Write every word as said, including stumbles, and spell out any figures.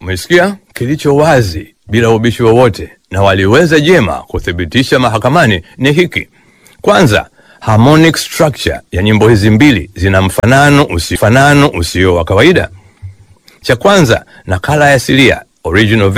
Umesikia? Kilicho wazi bila ubishi wowote na waliweza jema kuthibitisha mahakamani ni hiki. Kwanza, harmonic structure ya nyimbo hizi mbili zina mfanano usifanano usio wa kawaida. Cha kwanza, nakala ya asilia original